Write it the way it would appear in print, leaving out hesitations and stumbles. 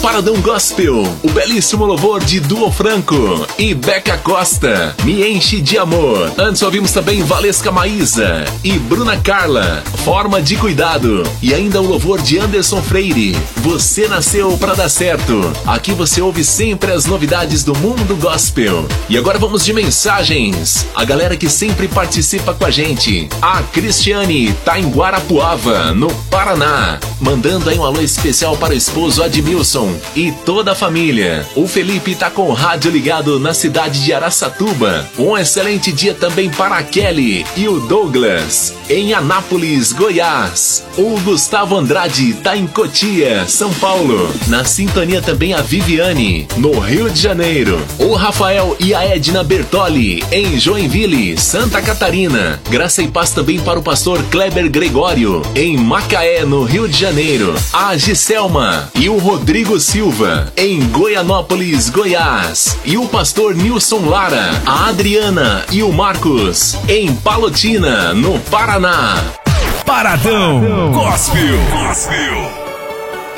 Paradão Gospel, o belíssimo louvor de Duo Franco e Beca Costa, Me Enche de Amor. Antes ouvimos também Valesca Maísa e Bruna Carla, Forma de Cuidado. E ainda o louvor de Anderson Freire, Você Nasceu Pra Dar Certo. Aqui você ouve sempre as novidades do mundo gospel. E agora vamos de mensagens. A galera que sempre participa com a gente. A Cristiane tá em Guarapuava, no Paraná, mandando aí um alô especial para o esposo Admilson e toda a família. O Felipe tá com o rádio ligado na cidade de Araçatuba. Um excelente dia também para a Kelly e o Douglas em Anápolis, Goiás. O Gustavo Andrade tá em Cotia, São Paulo. Na sintonia também a Viviane, no Rio de Janeiro. O Rafael e a Edna Bertoli em Joinville, Santa Catarina. Graça e paz também para o pastor Kleber Gregório em Macaé, no Rio de Janeiro. A Giselma e o Rodrigo Silva em Goianópolis, Goiás. E o pastor Nilson Lara, a Adriana e o Marcos em Palotina, no Paraná. Paradão Gospel.